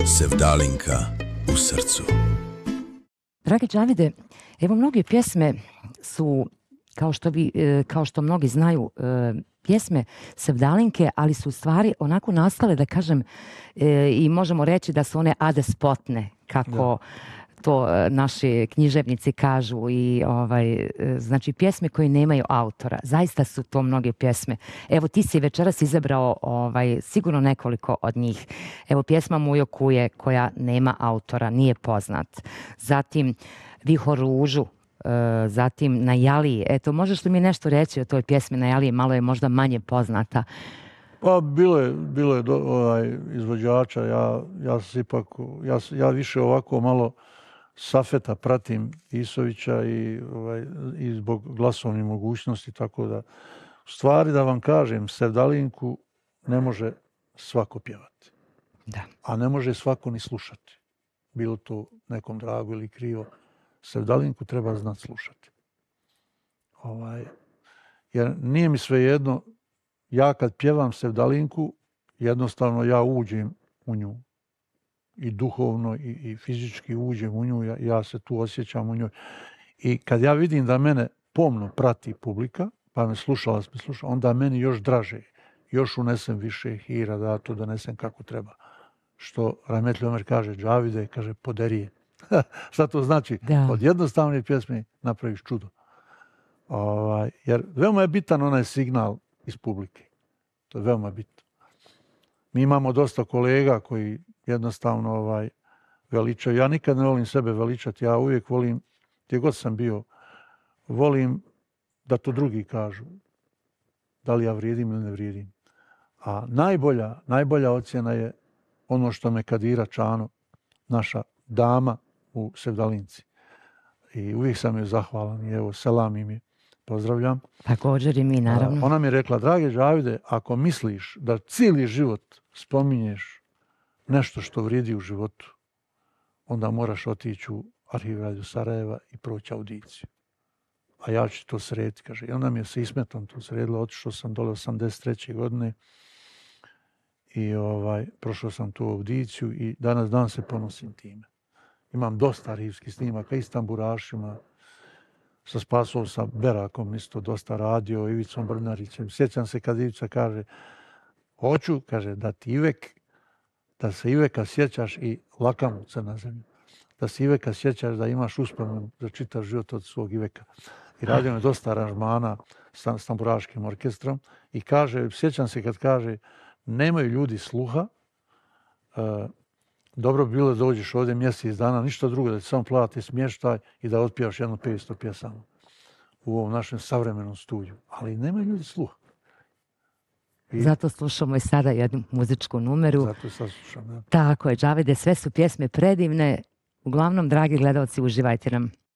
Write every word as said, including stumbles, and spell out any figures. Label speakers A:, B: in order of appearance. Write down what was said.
A: Sevdalinka u srcu.
B: Dragi Džavide, evo mnoge pjesme su, kao što, vi, kao što mnogi znaju, pjesme Sevdalinke, ali su u stvari onako nastale, da kažem, i možemo reći da su one adespotne, kako da. to naši književnici kažu, i ovaj, znači pjesme koje nemaju autora. Zaista su to mnoge pjesme. Evo, ti si večeras izabrao ovaj, sigurno nekoliko od njih. Evo, pjesma Mujo kuje, koja nema autora, nije poznat. Zatim Vihor ružu, zatim Na Jaliji. Eto, možeš li mi nešto reći o toj pjesmi Na Jaliji? Malo je možda manje poznata.
C: Pa bilo je, bilo je do, ovaj, izvođača. Ja, ja, ipak, ja, ja više ovako malo Safeta pratim Isovića i, ovaj, i zbog glasovnih mogućnosti, tako da u stvari da vam kažem, Sevdalinku ne može svako pjevati.
B: Da.
C: A ne može svako ni slušati. Bilo to nekom drago ili krivo. Sevdalinku treba znati slušati. Ovaj, jer nije mi svejedno, ja kad pjevam Sevdalinku, jednostavno ja uđem u nju. I duhovno i, i fizički uđem u nju, ja, ja se tu osjećam u njoj. I kad ja vidim da mene pomno prati publika, pa me slušala, me slušala, onda meni još draže, još unesem više hira, da to donesem kako treba. Što Rahmetli Omer kaže, Džavide, kaže, poderije. Šta to znači?
B: Da.
C: Od jednostavne pjesme napraviš čudo. Ovaj, jer veoma je bitan onaj signal iz publike. To je veoma bitno. Mi imamo dosta kolega koji jednostavno ovaj, veličaju. Ja nikad ne volim sebe veličati. Ja uvijek volim, gdje god sam bio, volim da to drugi kažu. Da li ja vrijedim ili ne vrijedim. A najbolja, najbolja ocjena je ono što me Kadira Čano, naša dama u Sevdalinci. I uvijek sam joj zahvalan i evo, selam im je. Pozdravljam.
B: Također i mi, naravno.
C: Ona mi je rekla, drage Džavide, ako misliš da cijeli život spominješ nešto što vrijedi u životu, onda moraš otići u Arhiv Radio Sarajeva i proći audiciju. A ja ću to srediti, kaže. I ona mi je sa Ismetom to sredila, otišao sam dole osamdeset treće godine i ovaj, prošao sam tu audiciju i danas dan se ponosim time. Imam dosta arhivskih snimaka i s tamburašima, sa Spasom, sa Berakom isto dosta radio, Ivicom Brnarićem. Sjećam se kad Ivica kaže, hoću, kaže, da ti Ivek, da se Iveka sjećaš i Lakamovca na zemlju. Da se Iveka sjećaš da imaš uspomenu za čitav život od svog Iveka. I radio je dosta aranžmana s tamburaškim orkestrom i kaže, sjećam se kad kaže, nemaju ljudi sluha, uh, dobro bi bilo da dođeš ovdje mjesec dana, ništa drugo, da ti samo plati smještaj i da otpijaš jedno petsto pjesama u ovom našem savremenom studiju. Ali nemaju ljudi sluha. I
B: zato slušamo i sada jednu muzičku numeru.
C: Zato sad slušam, ja.
B: Tako je, Džavide, sve su pjesme predivne. Uglavnom, dragi gledalci, uživajte nam.